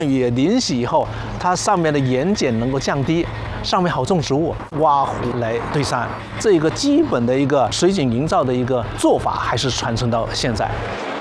雨淋洗以后，它上面的盐碱能够降低，上面好种植物，挖湖来堆山，这一个基本的一个水景营造的一个做法，还是传承到现在。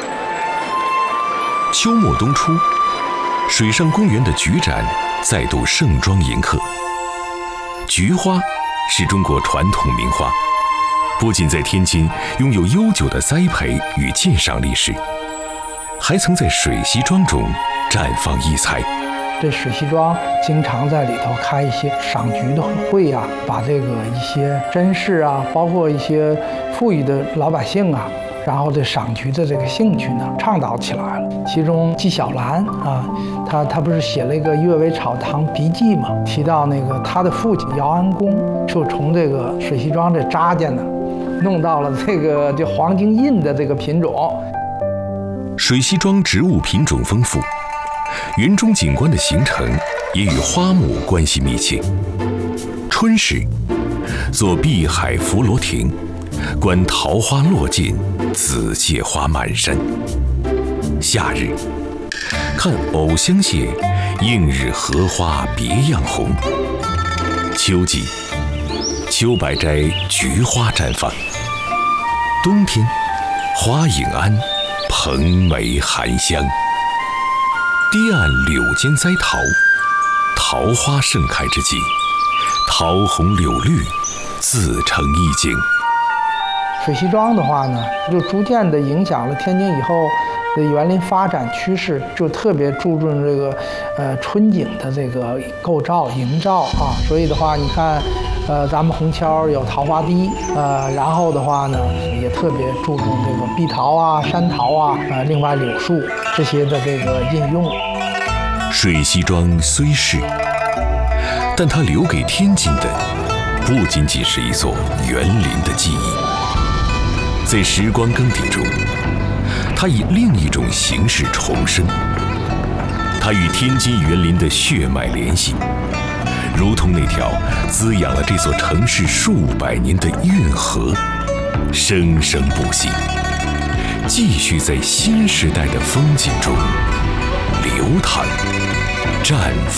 秋末冬初，水上公园的菊展再度盛装迎客。菊花是中国传统名花，不仅在天津拥有悠久的栽培与鉴赏历史，还曾在水西庄中绽放异彩。 这水西庄经常在里头开一些赏菊的会啊，把这个一些绅士啊，包括一些富裕的老百姓啊，然后这赏菊的这个兴趣呢，倡导起来了。其中纪晓岚啊，他不是写了一个《阅微草堂笔记》嘛，提到那个他的父亲姚安公就从这个水西庄这扎家呢，弄到了这个黄金印的这个品种。 水西庄植物品种丰富，园中景观的形成也与花木关系密切。春时，坐碧海浮罗亭，观桃花落尽，紫芥花满山；夏日，看藕香榭，映日荷花别样红；秋季，秋柏斋菊花绽放；冬天，花影庵，蓬梅含香。堤岸柳间栽桃，桃花盛开之际，桃红柳绿，自成意境。 水西庄的话呢，就逐渐的影响了天津以后的园林发展趋势，就特别注重这个春景的这个构造营造啊。所以的话，你看，咱们虹桥有桃花堤，然后的话呢，也特别注重这个碧桃啊、山桃啊，另外柳树这些的这个应用。 水西庄虽是，但它留给天津的不仅仅是一座园林的记忆。在时光更迭中，它以另一种形式重生。它与天津园林的血脉联系，如同那条滋养了这座城市数百年的运河，生生不息，继续在新时代的风景中流淌、绽放。